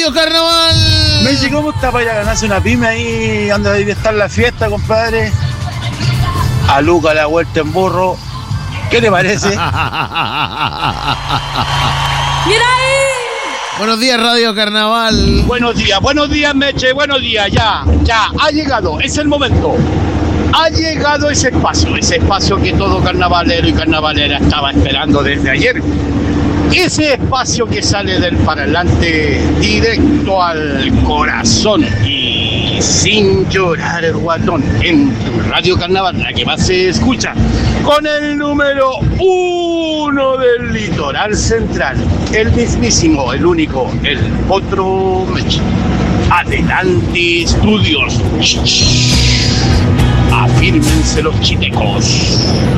Radio Carnaval. Meche, ¿cómo está para ir a ganarse una pyme ahí donde debe estar la fiesta, compadre? A Luca la vuelta en burro. ¿Qué te parece? ¡Mira ahí! Buenos días, Radio Carnaval. Buenos días, Meche, buenos días, ya, ha llegado, es el momento. Ha llegado ese espacio que todo carnavalero y carnavalera estaba esperando desde ayer. Ese espacio que sale del parlante directo al corazón y sin llorar el guatón en Radio Carnaval, la que más se escucha, con el número 1 del litoral central, el mismísimo, el único, el otro Meche. Adelante, estudios. Afírmense los chitecos.